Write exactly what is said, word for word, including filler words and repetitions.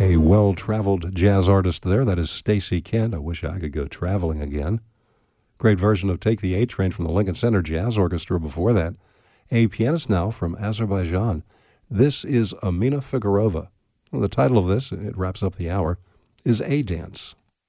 A well-traveled jazz artist there. That is Stacey Kent. I wish I could go traveling again. Great version of Take the A Train from the Lincoln Center Jazz Orchestra before that. A pianist now from Azerbaijan. This is Amina Figurova. Well, the title of this, it wraps up the hour, is A Dance.